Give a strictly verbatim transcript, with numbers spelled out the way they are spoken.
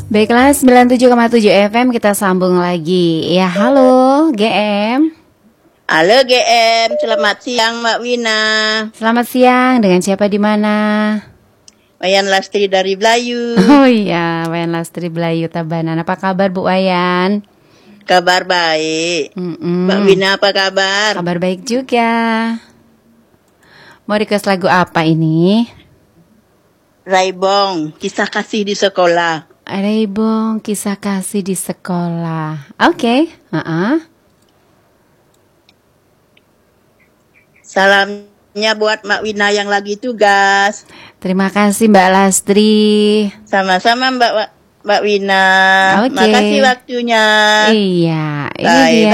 Baiklah, sembilan puluh tujuh koma tujuh F M kita sambung lagi. Ya, halo G M. Halo G M, selamat siang Mbak Wina. Selamat siang, dengan siapa di mana? Wayan Lastri dari Belayu. Oh iya, Wayan Lastri Belayu Tabanan. Apa kabar Bu Wayan? Kabar baik. Mm-mm. Mbak Wina apa kabar? Kabar baik juga. Mau request lagu apa ini? Raibong, kisah kasih di sekolah. Raibong, kisah kasih di sekolah. Oke, okay. uh-uh. Salamnya buat Mbak Wina yang lagi tugas. Terima kasih Mbak Lastri. Sama-sama Mbak Mbak Wina. Oke. Okay. Makasih waktunya. Iya, ini bye, dia